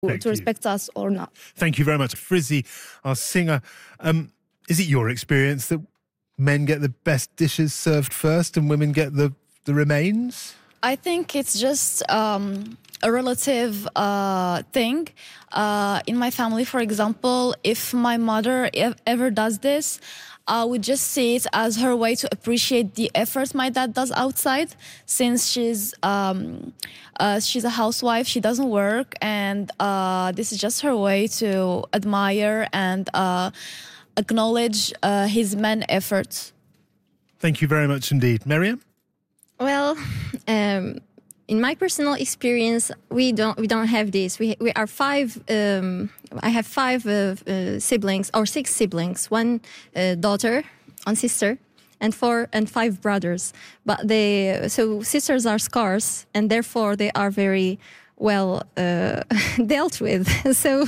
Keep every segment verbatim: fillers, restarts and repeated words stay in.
to respect us or not. Thank you very much. Frizzy, our singer, um, is it your experience that men get the best dishes served first and women get the, the remains? I think it's just um, a relative uh, thing. Uh, in my family, for example, if my mother ev- ever does this, I would just see it as her way to appreciate the effort my dad does outside. Since she's um, uh, she's a housewife, she doesn't work, and uh, this is just her way to admire and uh, acknowledge uh, his men efforts. Thank you very much indeed. Miriam? Well, um, in my personal experience, we don't we don't have this. We we are five. Um, I have five uh, uh, siblings or six siblings. One uh, daughter, one sister, and four and five brothers. But they so sisters are scarce, and therefore they are very well uh, dealt with. So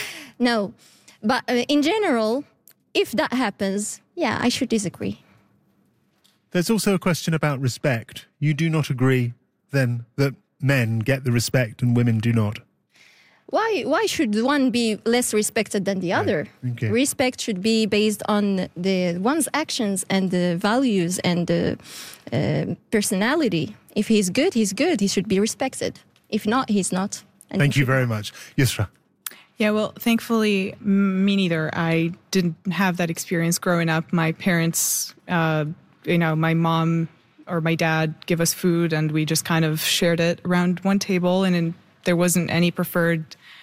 no, but uh, in general, if that happens, yeah, I should disagree. There's also a question about respect. You do not agree, then, that men get the respect and women do not? Why Why should one be less respected than the other? Okay. Respect should be based on the one's actions and the values and the uh, personality. If he's good, he's good. He should be respected. If not, he's not. And Thank he you very much. Yusra? Yeah, well, thankfully, me neither. I didn't have that experience growing up. My parents, uh, you know, my mom or my dad give us food and we just kind of shared it around one table, and in, there wasn't any preferred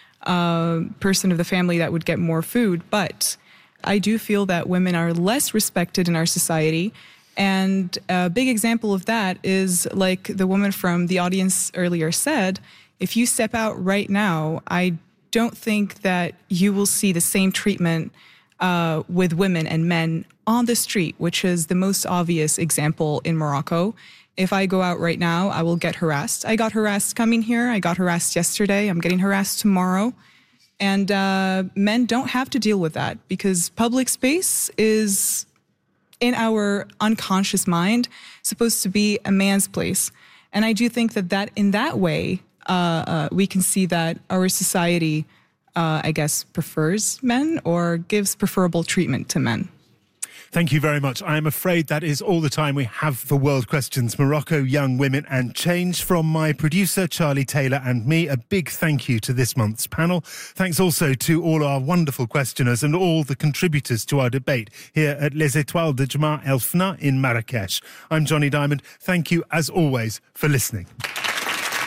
uh, person of the family that would get more food. But I do feel that women are less respected in our society. And a big example of that is, like the woman from the audience earlier said, if you step out right now, I don't think that you will see the same treatment uh, with women and men on the street, which is the most obvious example in Morocco. If I go out right now, I will get harassed. I got harassed coming here. I got harassed yesterday. I'm getting harassed tomorrow. And uh, men don't have to deal with that because public space is, in our unconscious mind, supposed to be a man's place. And I do think that, that in that way, uh, uh, we can see that our society, uh, I guess, prefers men or gives preferable treatment to men. Thank you very much. I am afraid that is all the time we have for World Questions, Morocco, Young Women and Change. From my producer, Charlie Taylor, and me, a big thank you to this month's panel. Thanks also to all our wonderful questioners and all the contributors to our debate here at Les Étoiles de Jemaah El Fna in Marrakesh. I'm Johnny Diamond. Thank you, as always, for listening.